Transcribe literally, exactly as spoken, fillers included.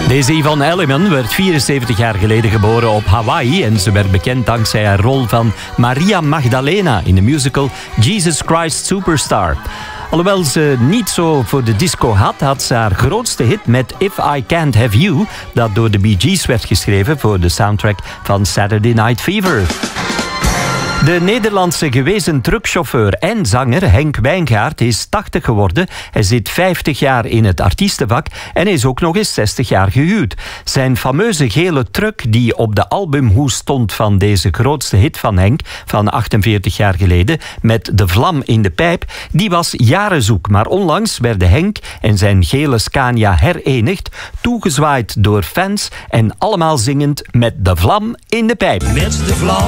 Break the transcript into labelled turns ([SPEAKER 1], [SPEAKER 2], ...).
[SPEAKER 1] Deze Yvonne Elliman werd vierenzeventig jaar geleden geboren op Hawaii en ze werd bekend dankzij haar rol van Maria Magdalena in de musical Jesus Christ Superstar. Alhoewel ze niet zo voor de disco had, had ze haar grootste hit met If I Can't Have You, dat door de Bee Gees werd geschreven voor de soundtrack van Saturday Night Fever. De Nederlandse gewezen truckchauffeur en zanger Henk Wijngaard is tachtig geworden. Hij zit vijftig jaar in het artiestenvak en is ook nog eens zestig jaar gehuwd. Zijn fameuze gele truck die op de albumhoes stond van deze grootste hit van Henk van achtenveertig jaar geleden met de vlam in de pijp, die was jaren zoek. Maar onlangs werden Henk en zijn gele Scania herenigd, toegezwaaid door fans en allemaal zingend met de vlam in de pijp.
[SPEAKER 2] Met de vlam